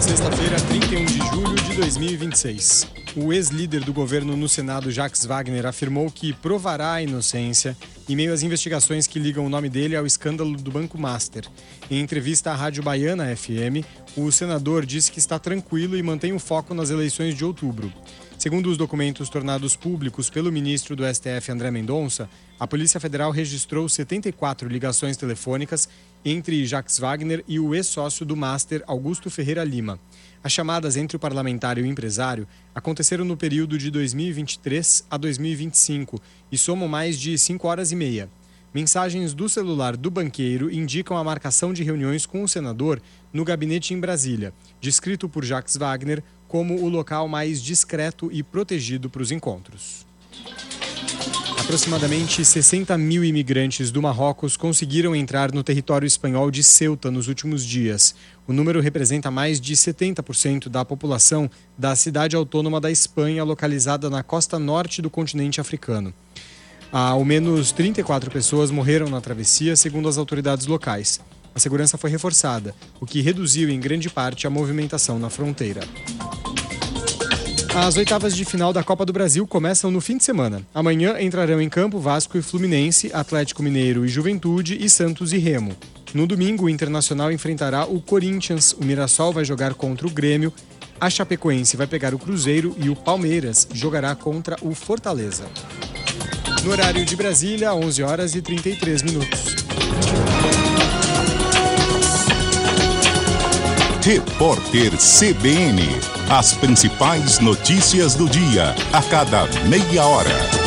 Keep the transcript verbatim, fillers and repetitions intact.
Sexta-feira, trinta e um de julho de dois mil e vinte e seis. O ex-líder do governo no Senado, Jacques Wagner, afirmou que provará a inocência em meio às investigações que ligam o nome dele ao escândalo do Banco Master. Em entrevista à Rádio Baiana F M, o senador disse que está tranquilo e mantém o foco nas eleições de outubro. Segundo os documentos tornados públicos pelo ministro do S T F, André Mendonça, a Polícia Federal registrou setenta e quatro ligações telefônicas entre Jacques Wagner e o ex-sócio do Master, Augusto Ferreira Lima. As chamadas entre o parlamentar e o empresário aconteceram no período de dois mil e vinte e três a dois mil e vinte e cinco e somam mais de cinco horas e meia. Mensagens do celular do banqueiro indicam a marcação de reuniões com o senador no gabinete em Brasília, descrito por Jacques Wagner como o local mais discreto e protegido para os encontros. Aproximadamente sessenta mil imigrantes do Marrocos conseguiram entrar no território espanhol de Ceuta nos últimos dias. O número representa mais de setenta por cento da população da cidade autônoma da Espanha, localizada na costa norte do continente africano. Ao menos trinta e quatro pessoas morreram na travessia, segundo as autoridades locais. A segurança foi reforçada, o que reduziu em grande parte a movimentação na fronteira. As oitavas de final da Copa do Brasil começam no fim de semana. Amanhã entrarão em campo Vasco e Fluminense, Atlético Mineiro e Juventude e Santos e Remo. No domingo, o Internacional enfrentará o Corinthians, o Mirassol vai jogar contra o Grêmio, a Chapecoense vai pegar o Cruzeiro e o Palmeiras jogará contra o Fortaleza. No horário de Brasília, onze horas e trinta e três minutos. Repórter C B N. As principais notícias do dia, a cada meia hora.